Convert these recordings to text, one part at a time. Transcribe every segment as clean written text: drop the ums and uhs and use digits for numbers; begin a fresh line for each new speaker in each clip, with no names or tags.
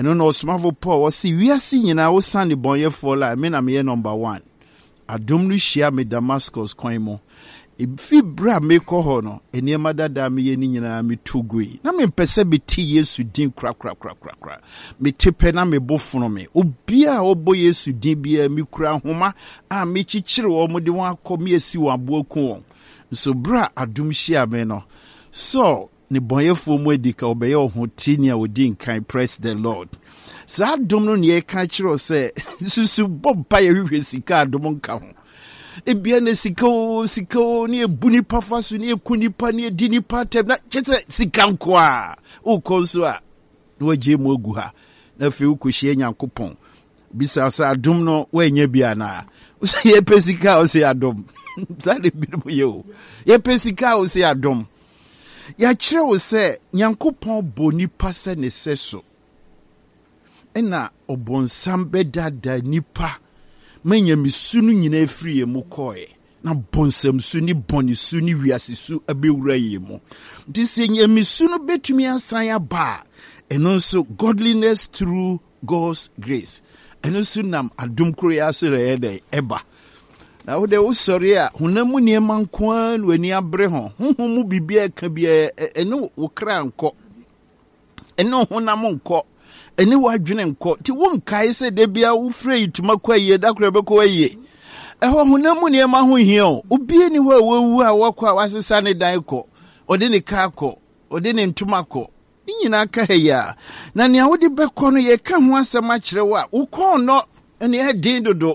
ɛno na ɔsomafo Paul wɔsi wiase nyinaa wo sane bɔnyɛfoɔ la me na meyɛ number 1 adom no hyia me Damascus kwan mu Ifi bra me kɔ hɔ no eniema dada me ye ni nyinaa me togui na me mpɛsɛ beti Yesu din kra me tepe na me bofono me obia a obo Yesu din bia me kura homa a me chichire wo mo de won akɔ me asi won aboku won so bra adom hyia me no so ne bɔnyɛfo mu adika obɛyɛ wo ho tini a wodi nkan praise the Lord sa adom no ne ka kyerɛ sɛ susu bompa ye hwehwɛ sika adom nka ho ebia ne sika ni ebuni pafa so ni ekuni pa ni edini pa tem na kyese sika nko a ukonso a na waje mu agu ha na fe ukohie Nyankopɔn bisa sa adom no wanya bia na so ye pesika o se adom sa de bi mo ye o ye pesika o se adom ya kyerɛ wo sɛ Nyankopɔn boni pa sɛ ne seso ena obonsam bedada nipa manya misunu nyina afiri mu koe na bonsam su ni boni su ni wiase su abewura yi mu dise nya misunu betumi asan aba eno so godliness through God's grace eno so nam adom kro ya so re de eba na wo de wo sori a hunamu ne manko an wani abre ho honhom bibia ka bia eno wo kra nko eno honam nko eni wadwene nko ti won kai se de bia wo frɛ ituma kwa yie da kra be ko yie ɛhɔ hunamu ne ma ho hia o obie ni ho awu a wakɔ a wasesa ne dan kɔ ɔde ne ka kɔ ɔde ne ntuma kɔ ni nyina ka ya na ne awode bɛkɔ no ye ka ho asɛm akyerɛ wo a wo kɔ no ene ɛdin dodo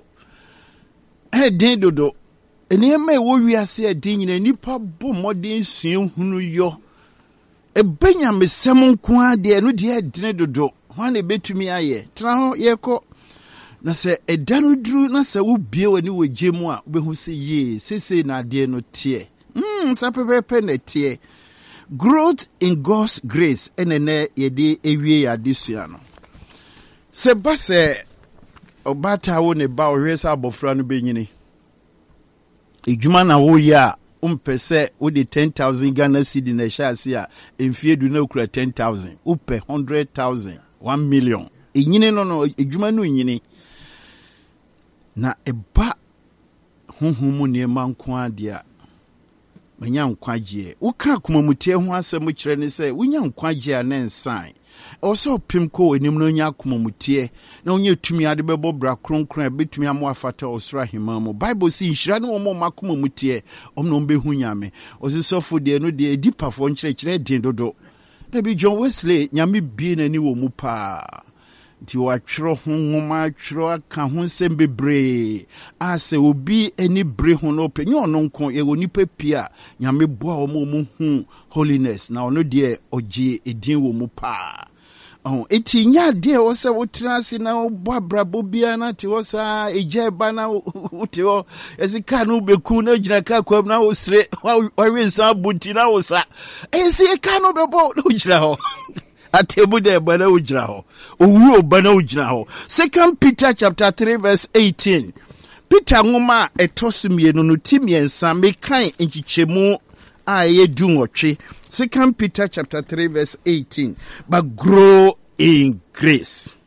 ene ma wo wiase ɛdin nyina nipa bɔ modern suen hunu yo ebenya mesɛm nko ade no de ɛdin dodo wane betumi aye tra ho yeko na se edanu duru na se wo bie wani wogye mu a obehu se ye sese na ade no tie sa pepepe na tie growth in God's grace enene yede ewie ya desua no se ba se obata wo ne ba ohwesa abofra no benyini ejuma na wo ya umpese wo de 10,000 Ghana cedi na shasi a emfie du na okura 10,000 upe 100,000 1 million enyine no ejuma no nyine na eba honhom ne manko ade a manya nkwaje wo ka komamutie ho asɛm kyerɛ ne sɛ wonya nkwaje a na nsan also pim ko enim no nya komamutie na wonya tumi ade bɛbɔ bra kronkron betumi amo afata osra hema mu bible si nhira ne wo mo makomamutie omno mbehu nyame osisofo de no de edipafo nkyerɛkyerɛ din dodo na bi John Wesley nyame bie nani wo mu pa nti watwero ho nwoma atwero aka ho nsɛm bebree ase obi ani bre ho no pe nyo no nko ye woni pepia nyame boa wo mu hu holiness na ono de ogye edin wo mu pa eti nya de wo se wo trase na wo abrabo bia na te wo sa eje ba na wo te wo esika no beku na gyina ka kwam na wo sire wa wensa buti na wo sa esika no bebo na wo gyina ho atebu de ba na wo gyina ho owu ba na wo gyina ho 2 Peter chapter 3 verse 18 Peter ngoma etosumienu no timiensa mekan enchichemu aye dunwotwe 2 Peter chapter 3 verse 18 but grow in grace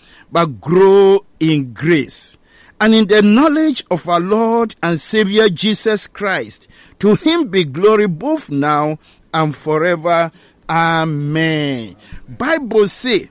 and in the knowledge of our Lord and Savior Jesus Christ. To him be glory both now and forever. Amen. Bible say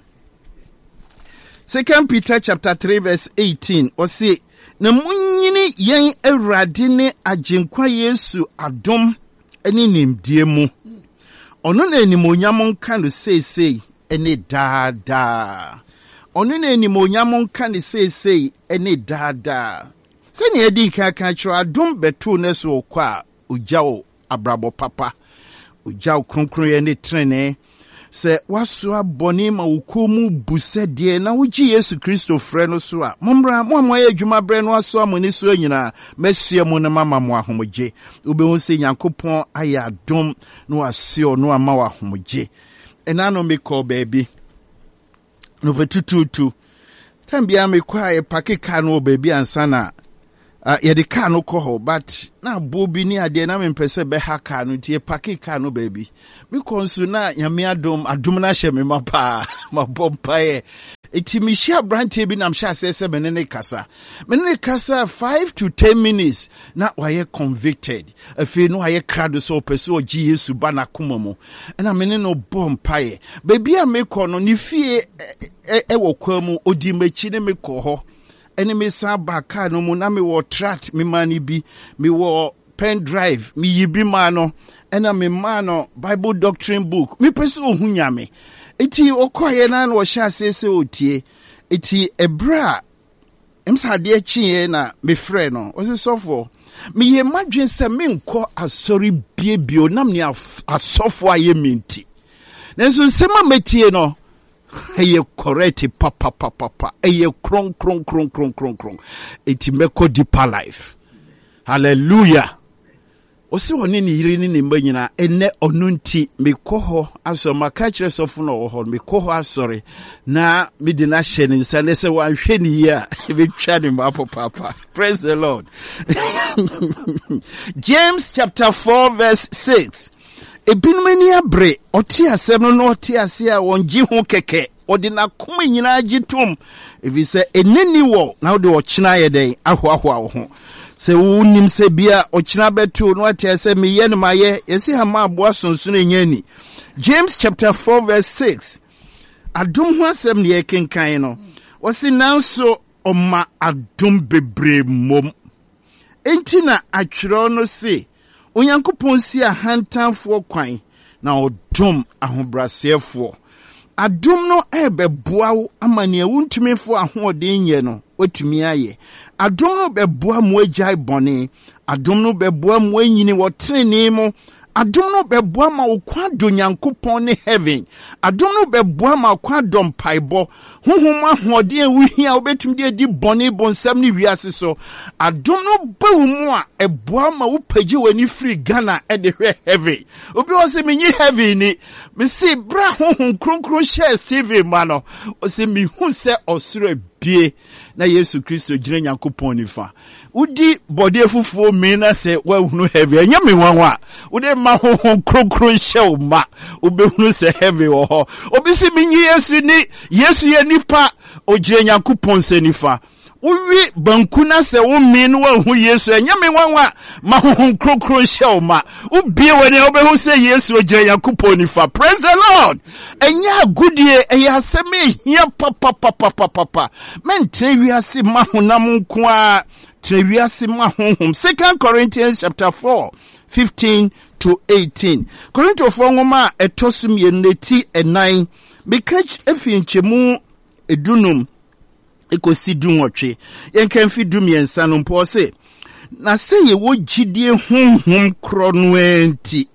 2 Peter chapter 3 verse 18 or say na munyini yen Awurade ne agenkwa Yesu adom ene nimdie mu ono na animonyam nka no seesei ene daadaa ono na animonyam nka no seesei ene daadaa se ne edi kan kyerɛ adom beto ne so kwa ogyawo abrabo papa ogyawo kronkron ye ne trene se waso aboni ma wokomu busede na wogi Yesu Kristo frɛ no so a momra mo adwuma brɛ no aso amoni so nyina mesie mu ne mama mo ahomgye obehu se Nyankopɔn ayɛ adom no asio no ama wo ahomgye ena no me call baby no betututu tambia me kwa e pakeka no baby ansana yɛde car no kɔ hɔ but na bobi ni ade na me mpɛsɛ bɛ ha car no tie pake car no baby me konsu na nyame adom na hyɛ me mapa mabɔ mpae Iti mishia brante bi na msha sese menene kasa 5 to 10 minutes na waye convicted. Afi no waye krado so pese o ji Yesu ba na kuma mo. Na menene no bompaye. Baby a meko no ni fie wo kwa mu odi machi ne meko ho. Ene me san ba car no mu na me wo tract me mani bi me wo pen drive me yibi ma no. Ena me ma no Bible doctrine book. Me pese o hunya me. Iti okoye na no sha sese otie iti ebra emsa de chie na me frɛ no o se sofo me ye madwen se me nkɔ asori biebio nam ne asofo aye minti nenso sema metie no eye correct papa eye kron iti meko deeper life. Hallelujah. Osi woni ni yiri ni mba nyina ene onunti mekoho aso maka kire sofo no wo ho mekoho asori na medi na hye ni nsa ne se wanhwe ni ya betwa ni mapo papa. Praise the Lord. James chapter 4 verse 6. Ebinumani abre oti asem no oti ase a wonji ho keke odi na koma nyina agitom evi se eneni wo na odi wo kina ye den ahoahoa wo ho. Se unim se bia ochina betu no atese meye no maye yesi hama aboa sonsono nyani. James chapter 4 verse 6. Adom ho asem ne yekenkan no. Wasi nanso oma adom bebre mom. Enti na atwero no se Onyankopon si ahantanfo kwan na odom ahobrasefo. Adom no ebeboa wo amane awuntumefo ahoden ye no otumi aye. Adom no beboa mo agya bone. Adom no beboa mo anyini wo trene mo. Adom no beboa ma okwa do Nyankopon ne heaven. Adom no beboa ma okwa do mpaibo. Honhom ahoden awuhia obetum de di bone bonsam ne wiase so. Adom no bawu mu a eboa ma wo pagi wani free Ghana e de hwe heaven. Obi o se menyi heaven ni. Me se bra honhom kronkron share Steve mano. O se mi hu se osoro bie na Yesu Kristo gire Nyankopon nifa. Udi body efufuo me na se wa hunu heaven. Enya me wanwa. Ude ma honhom kronkron share ma. Obehunu se heaven wo ho. Obi se menyi Yesu ni Yesu ye nipa o gire Nyankopon se nifa. Uwi bankuna se wo minu wa hu Yesu enyame wanwa ma honhom krokro hye ma ubie woni obehu se Yesu ogire Yakupon nifa. Praise the Lord. Enya agudie eyaseme hia papa men trewiase ma honam nko a trewiase ma honhom. 2 Corinthians chapter 4 15 to 18. Corinthians ngoma etosum yeneti enan bekach efinchemu edunum ekosi dunwotwe yenkan fi dum yensa no mpo se na se ye wo gidie honhom kro no enti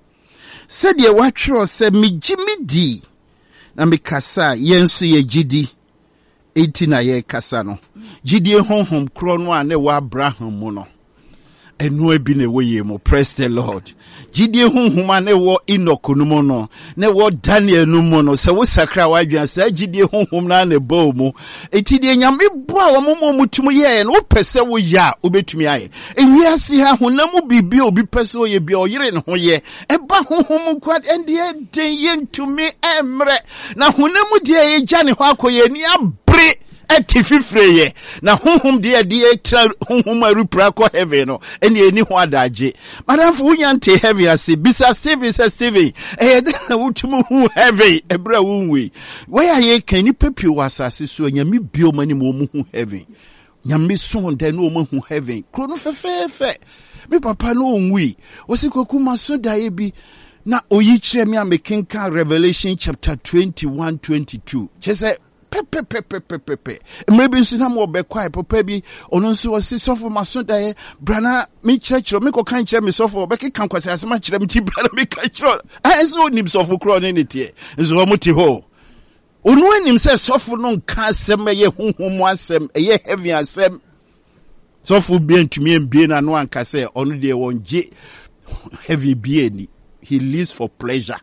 se de watwero se migimidi na mikasa yenso ye gidi enti na ye kasa no gidie honhom kro no a ne wa Abraham mu no enu ebi ne wo ye mo. Praise the Lord. Gidie honhom ne wo Enoch no mo no ne wo Daniel no mo no se wo sakra wadwan se gidie honhom na ne ba mu enti de nyame bo a wo mo mutum ye no pese wo ya obetumi aye ewiase ha honam bibi obi pese wo ye bia oyire ne ho ye eba honhom kwad ende den ye ntumi emre na honam de ye gya ne ho akoye ni abre etififreye na honhom de etra honhom arupra ko heaven no ene eni ho adaje madam fu nyante heaven ase bisa Steven says Steven na wutumu hu heaven ebra wunwe where ye kan ni pepi wasase so nyame biomani mo mu hu heaven nyame so nda no mo hu heaven krono fefefe me papa no onwi osikoku maso dae bi na oyi kire me amekenka Revelation chapter 21-22 chese pepe mrebi nsi mo bekwai papa bi ono nso wasi sofo maso dae brana me church me ko kan kire me sofo be kan kwase asema kire me ti brana me kan kire so nim sofo kro ne tie nso mo ti ho onu anim se sofo no nka asem ye honhom asem ye heavy asem sofo bi ntumi embie na no anka se ono de wonje heavy bi ni he lives for pleasure.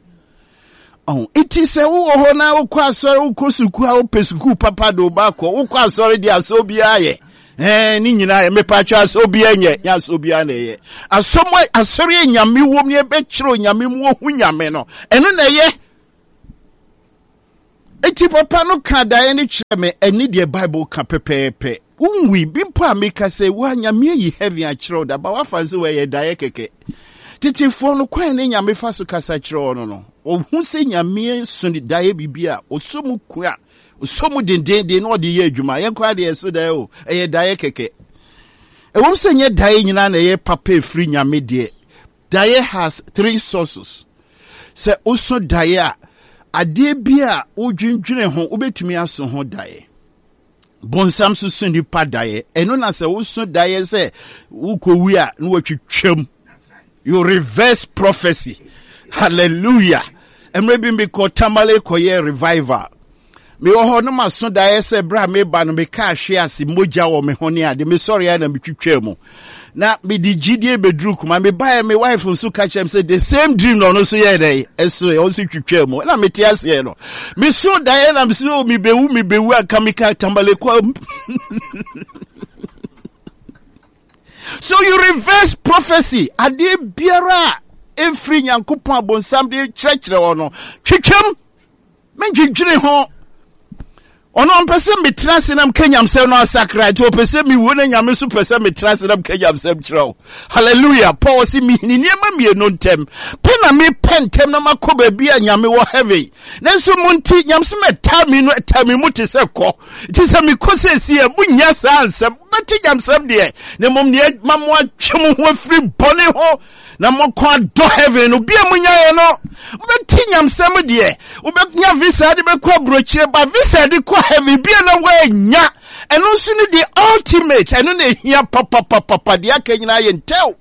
Oh, it is a na ukwa sorry ukosuku a opesuku papa do bako ukwa sorry dia so bia ye ni nyina ye mepacha so bia nye ya so bia na ye asomo asori nyame wom ne be kiro nyame mu hu nyame no eno na ye Eti papa no ka dae ni kyerɛ me ɛni deɛ Bible ka pɛpɛɛpɛ. Unwi bimpo a meka sɛ wa nyame yi heavy a kyerɛw da ba wafa nso wɔ yɛ dae kɛkɛ. Titifo no kwan ne nyame fa so kasa kyerɛw no no. Ohu sɛ nyame so ni dae bibia osomu kua osomu dendenden no de yɛ adwuma. Yɛ kwa de so dae o ɛyɛ dae kɛkɛ. Ewom sɛ nyɛ dae nyina na yɛ papa free nyame deɛ. Dae has 3 sources. Sɛ oso dae a ade bia wodwindwene ho wobetumi aso ho dae. Bonsam so so nipa dae. Eno na sɛ woso dae sɛ wukowi a no watwitwam. You reverse prophecy. Hallelujah. Emre bi ko tamale koye revival. Me ho no maso dae sɛ bra me ba no me ka hwe ase mogya wo me ho ne ade me sorry na me twitwam. Na me di gidie bedru kuma me ba me wife nso ka chem say the same dream no so ye dey eso e onso twitwa mu na me te ase no me so dae na me so me bewu aka me ka tambale kwa. So you reverse prophecy ade biara emfri nyankopon abonsam de kyerɛkyerɛ wo no twitwam me dwidwene ho. Ono mpese metra senam kenyam sem no asakra to pese mi wo na nyame so pese metra senam kenyam sem kyerɛw. Hallelujah. Paul si mi ni niema mi no ntem pe na me pentem na makoba bia nyame wo heavy nanso munti nyam so meta mi no eta mi muti se kɔ ti se mi kosesi e bunya sa ansem beti nyam sem de ne mom ne mamwa twem ho afri bone ho na mokɔ do heaven no bia munya ye no beti nyam sem de ubenya visa de bekɔ brochire ba visa de kɔ heaven bia na wa nya eno so ne the ultimate eno na hia papa de aka nyina ye ntew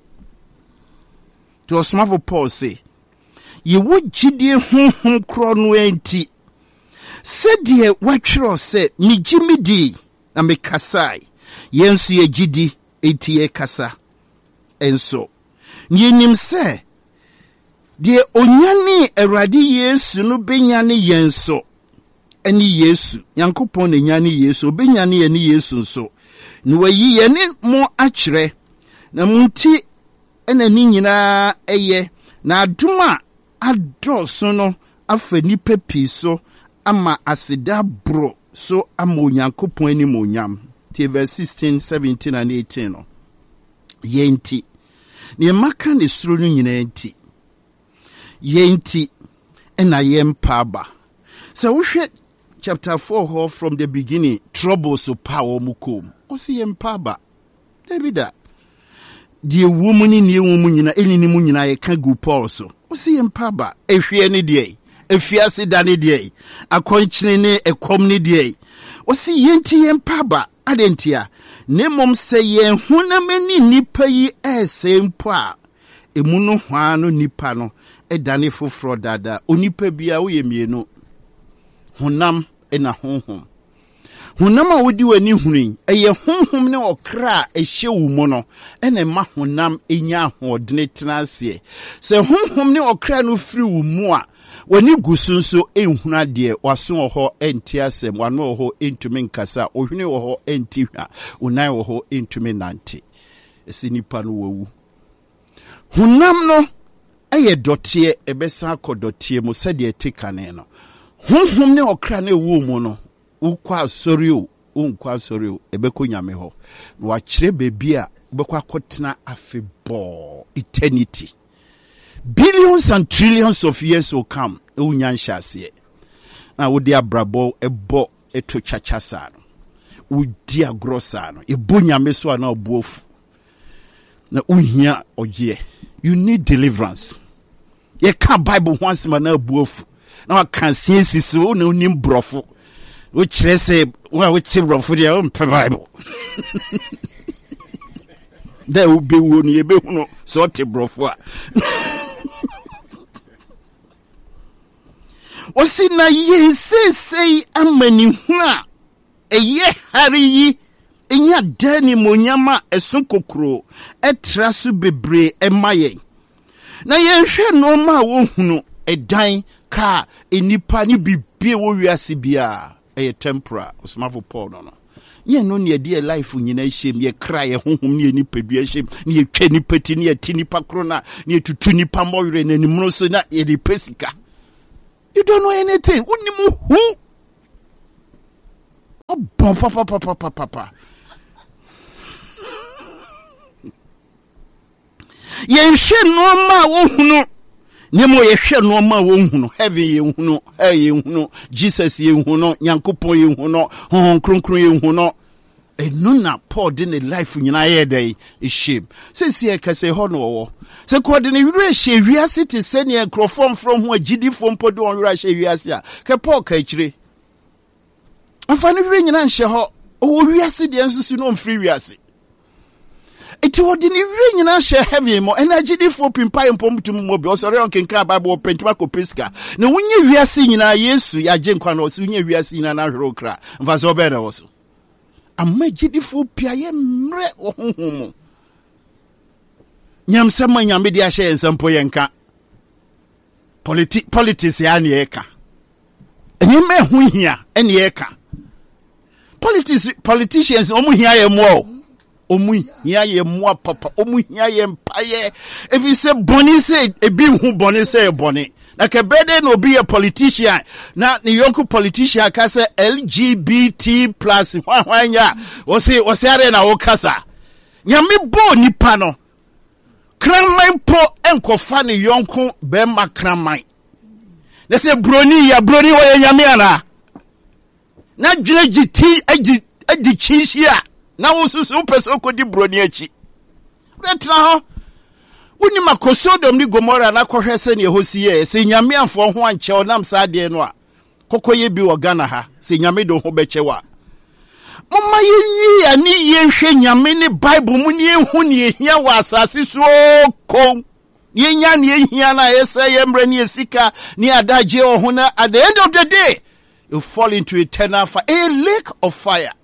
to osmafo Paul say ye wo gidie honhom kro no enti se de watwero se mi gimidi na me kasai yensu ye gidi enti ye kasa enso ni nim se de onyane Awurade Yesu no benyane yenso eni Yesu Yankopon ne nyane Yesu benyane ye ni Yesu nso ni wayi ye ne mo akyere na munti ena ni nyina eye na adoma adoso no afa nipa pi so ama aseda bro so ama Onyankopon ani mo nyam. Verse 16, 17 and 18 no. Yenti. Ni maka ne suro no nyina enti. Yenti ena yempaba. So we hwɛ chapter 4 from the beginning, troubles so power mukom. O si yempaba. Debida. Die woman ni woman nyina eni ni mu nyina ye ka gu Paul so. O si yempaba. Ehwe ne de. Efiase da ne de. Akonkyene ne ekom ne de. O si yenti yempaba. Adentia. Ne mom se ye hunamani nipa yi ese mpo a emu no hwa no nipa no edane foforo dada onipa bia wo ye mienu honam ena honhom honam a wodi wani hunu eye honhom ne okra ehye wo mu no ena ma honam enya ahodene tenase se honhom ne okra no firi wo mu a wani gusunso enhuna de waso ho enti asem wano ho entumi nkasa ohwene ho enti hwa unan ho entumi nante esi nipa no wawu honam no eye dotie ebesa akodotie mu sede etikane no honhom ne okra na ewu mu no ukwa asori o unkwa asori o ebeko nyame ho na wa kyere bebi a ubekwa akotena afebo eternity. Billions and trillions of years will come. Unyanshase. Na wodi abrabo ebo eto chachasa. Udi agrosa no. Ebo nyame so na obuofu. Na unhia oje. You need deliverance. Ye ka Bible once ma na obuofu. Na wa kan siensi so na unim brofo. Wo kire se wa wo ti brofo de o mpe Bible. There will be one ye be no so te brofo a. Osi na ye sei amani huna eye hari yi enya dani monyama esun kokro etrasu bebre emaye na ye hwe no ma wo hunu edan ka enipa ni bibie wo wiase bia eye tempera osmafo Paul no ye no ne de life nyina hiem ye kra ye honhom ne enipa dua hiem ne ye twa nipa ti ne ye ti nipa krona ne tutu nipa mowere na nimro so na ye de pesika. You don't know anything. Unimu who Oh, papa. Yenshe no ma wo hunu. Nemo yehwe no ma wo hunu. Heaven ye hunu, hell ye hunu, Jesus ye hunu, Nyankopon ye hunu, Honhom Kronkron ye hunu. Enu na Paul de ne life nyina ye dey shame. Sesi e kase ho no wo. Se ko de ne wira hye wiase te se ne enkrofom from ho agidi fom podo on wira hye wiase a. Ke Paul ka kire. Afa ne wira nyina nhye ho. O wiase de ensusu no mfiri wiase. Iti wodi ni wira nyina hye heaven mo energy di fo pimpa empom tum mo bi osore on kenka bible pentima ko peska. Ne wonye wiase nyina Yesu ya je nkwa no so wonye wiase nyina na hwero kra. Mfa so be na wo so. Amma gidifo pia ye mre ohunhum nyamsema nyame dia hye ensampo yenka politics ya ne yeka eni me hu hia eni yeka politicians omu hia ye mo omu hia ye mo papa omu hia ye mpaye if you say boni say ebi hu boni say boni na ke bede no be a politician na ni yonku politician ka say LGBT plus hwanya wo se are na wo kasa nyame bo nipa no kramman po enkofa ne yonku be ma kramman na se broni wo nyame ana na dwene giti adi chinhia na wo susu peso ko di broni achi retra ho Uni makosodom ni Gomora na kohwese ne hosiye se nyame amfo ho anche onam saade no a kokoye bi wo Ghana ha se nyame do ho bechewa mama yenyi ani yenhwe nyame ne Bible mu ne ehu ne ehia wa asase so ko yenya ne ehia na yese yemre ne esika ne adaje ho na at the end of the day you fall into eternal fire, a lake of fire.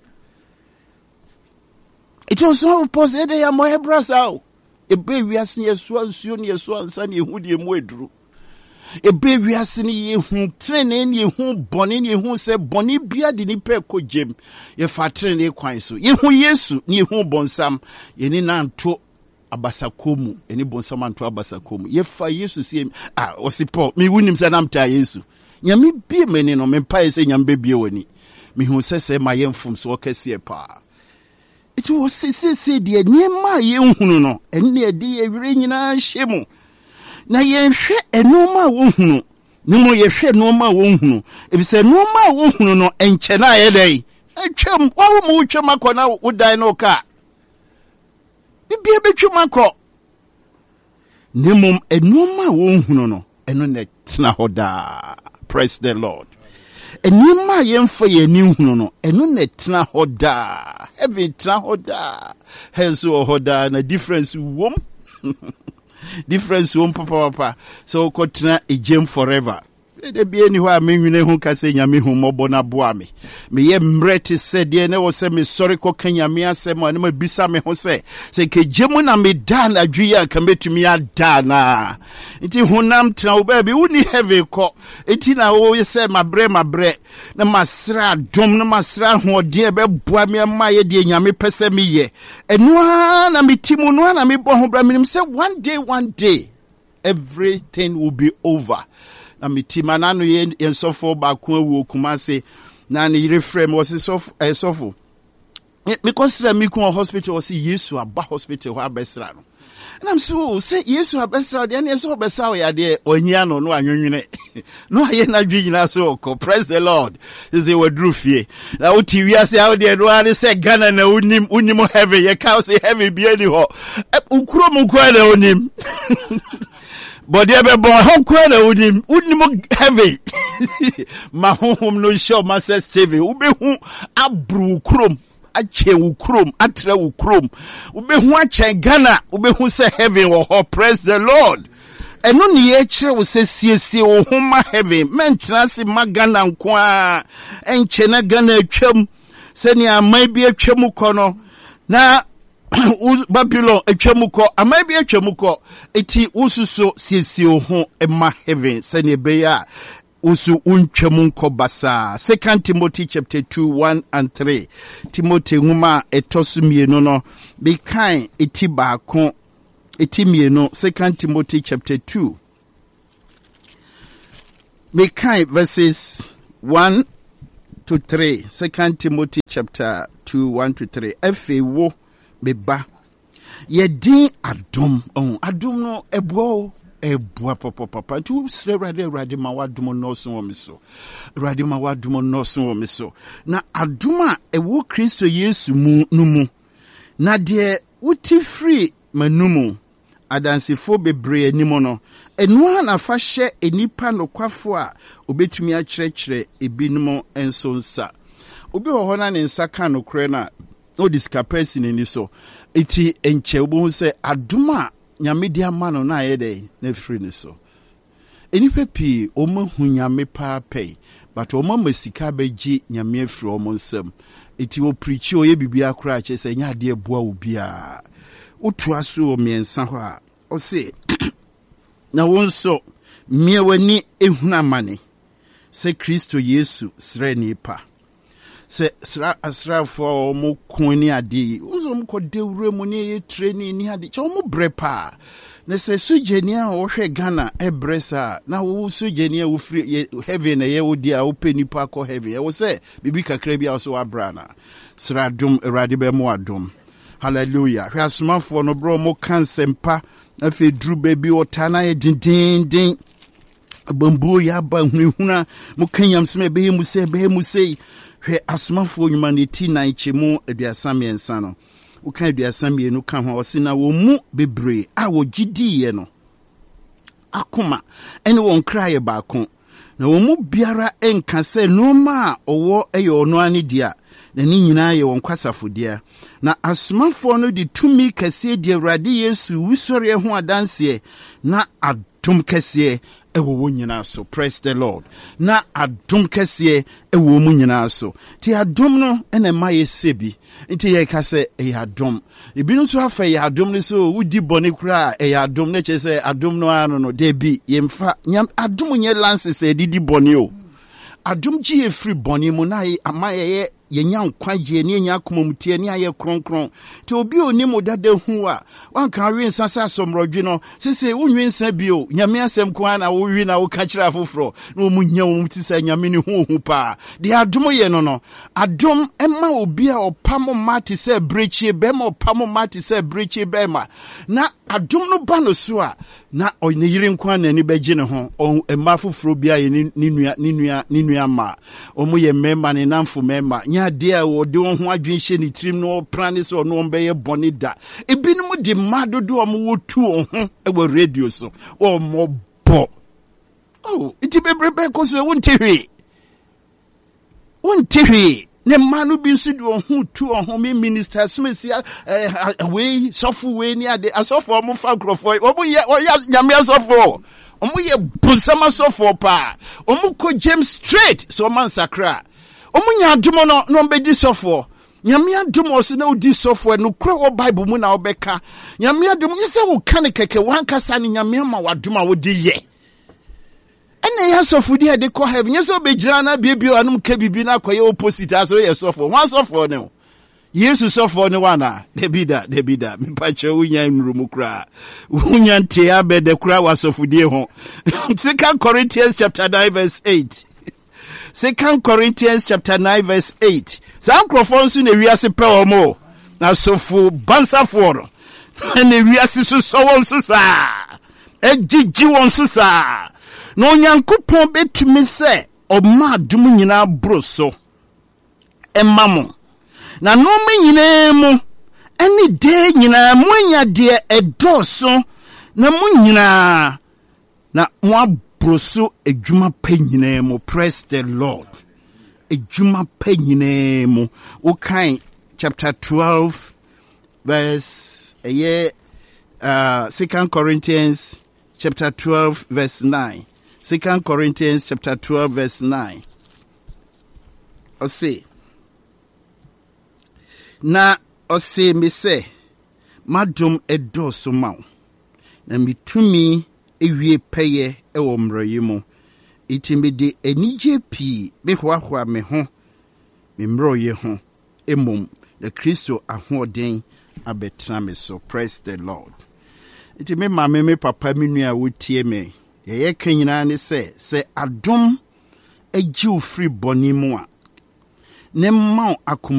It was so posede ya mo hebrasao ebe wiase yesu ansuo ne yesu ansa ne ehu de mu eduru ebe wiase ne yehu trene ne yehu bone ne yehu se bone bia de ni pe ko jem ye fa trene kwan so yehu Yesu ne yehu bonsam ye ni nanto abasakomu eni bonsam anto abasakomu ye fa Yesu sie osipo mi wunim se namta Yesu nyame bie meni no me pa se nyame bie wani mi hu se ma yemfum so kase pa. It was say dear near my young no, and near dear ring shemu. Na ye share a normal woman, no more ye share normal woman. If it's a normal woman no, and Chena a day, a chum, all mucha macona would die no car. Be a bit you macro. Nimum a normal woman no, and no net snahoda. Praise the Lord. And you my young for ye new no, and no net snahoda. Heavy trahoda. Hence hoda na difference wom. Difference wom papa. So kotna a gem forever. There be anywhere me hu kase nyame hu mobo na boa me. Me ye mrete se de na wo se me sorry ko kanya me asem ani ma bisa me ho se ke gemu na me dan adwi ya ka metumi ada na. Nti hunam tena wo ba bi woni heavy ko. Enti na wo se mabre na masra dom na masra hoode be boa me ma ye de nyame pese me ye. Eno na metimu no na me bo ho bra me say one day everything will be over. Na mitima nanu ye sofo ba ku awu Kumase na ne reframe was sofo me consider me ku hospital was Yesu aba hospital ho abesra no na so say Yesu abesra de na so obesa ya de onyia no anwunwene no aye na dwunyina so ko. Praise the Lord. This is wadru fie na uti wiase how de no ani say Ghana na unim heaven ye ka say heaven bi ani ho ukuro mu kwa na unim but they be born home kwena unim heavy ma home no show master Steve ubehu abru krom ache ukrom atra ukrom ubehu ache Ghana ubehu say heaven wo ho. Praise the Lord. Eno ne ye kire wo se siesie wo homa heaven mentra se magana nko a enche na Ghana atwam se ne amai bi atwam kono na Babylon etwamuko amabi etwamuko eti ususo siesie ho ema heaven sene beya usu untwamunko basa. 2 Timothy chapter 2:1 and 3. Timothy nguma etosu mienu no be kan eti baako eti mienu. 2 Timothy chapter 2 be kan verses 1 to 3. 2 Timothy chapter 2, 1 to 3. Efe wo beba. Ye din adom. Adom no ebo. Ebua papa. Tu sre rade ma wadom no so wo miso. Rade ma wadom no so wo miso. Na adoma ewo Kristo Yesu mu numu. Na de uti free manumu. Adansifo bebre animo no. Enua na fa hye enipa nokwafo a obetumi a kyerɛkyerɛ ebinom enso nsa. Obi ho na ne nsa ka nokre na o discapacity ni so. Iti enche obo se adoma nyame di ama no na ayede na free ni so. Enipa pi o ma hu nyame pa pay, but o ma masika beji nyame afri o mo nsam. Iti o preach o ye bibia kra che se nya de boa obi a. Utua so o miensa ho a o se na wonso miewani ehuna mane se Kristo Yesu sre nipa se asrafo mo koni ade unzo mo kode wure mo ne ye training ni ade che mo brepa na se sujeni a wo hwe Ghana ebresa na wo sujeni a wo free heaven ye wo dia wo pe nipa ko heaven ye wo se bibi kakra bia so abrana sra dum erade be mo adum. Hallelujah. Hwe asomafo no bro mo kansempa afi dru baby otana ye din bambu ya ba hunhuna mo kanyam sme be mu se hwe asomafo nyuma ne ti nan chemu aduasam yensa no wo kan aduasam ye no ka ho osina wo mu bebre a wo gidi ye no akoma ene won kraye ba kon na wo mu biara enka se no ma owo eye ono ani dia na ni nyina ye won kwasafodia na asomafo no di tumi kase di Awurade Yesu wusori ho adanse na adom kase ewo wo nyina so. Praise the Lord. Na adom kase ewo mu nyina so. Ti adom no ene ma ye sebi nti ye ka se e adom ebinu so afa ye adom ne so wudi bone kura e adom ne che se adom no ano no de bi ye mfa adom nye lance se didi bone o adom ji e free bone mu na ama ye yenya nkwaje ne yenya akomamutie ne aye kronkron te obi oni modada hu a wanka wi nsasa asomrodwe no sese wonwi nsa bio nyame asem kwa na wo wi na wo ka kira afoforo na omu nya wo mti sa nyame ne hu pa de adom ye no adom ema obi a opamo mate se brechi be ma opamo mate se brechi be ma na adom no ba no so a na oyine yire nkwa na ni beji ne ho ema afoforo bia ye ni nua ma omu ye memma ne namfo memma dia wo de won ho adwenhye ni trim no prane so no mbeye bone da ebinom de madodo o mo wotu ho e wo radio so o mo bo iti bebrebe ko so wonte ne manu bi so de ho tu ho me minister smesi we sofu we ni ade asofo mo fa krofo o mo ye nyame asofo o mo ye busama asofo pa o mo ko James straight so man sakra omunya adumo no mbedi sofo nyame adumo so na odi sofo no kro o bible mu na obeka nyame adumo yese wo kan keke wankasa ni nyame ma waduma wodi ye ene ya sofo di de ko heaven yese obegira na biebio anum ka bibi na akoye opposite aso ye sofo wan sofo ne Yesu sofo ne wana debida mipache wunya nrumu kra wunya nte abede kra wa sofo die ho 2 Corinthians chapter 9 verse 8 2 Corinthians chapter 9 verse 8. Sa microphone so na wiase pe omo. Na sofu bansa for. Na wiase so won so sa. Ejiji won so sa. No Nyankopon betumi se o ma dum nyina bro so. Emamo. Na no me nyina mu eni de nyina mu anya de edoso na mu nyina na mo proso ejuma penyinemo. Praise the Lord. Ejuma penyinemo. Ukai chapter 12 verse 2 Corinthians chapter 12 verse 9. 2 Corinthians chapter 12 verse 9. Ose me se madum edoso maw na mitumi ewie peye ewo mroyimo itimide enije pi behwahwa me ho me mroye ho emom the Kristo ahoden abetra me so. Praise the Lord. Itime mama me papa me nua wotie me ye kanyina ne se adom agiu free boni mu a ne ma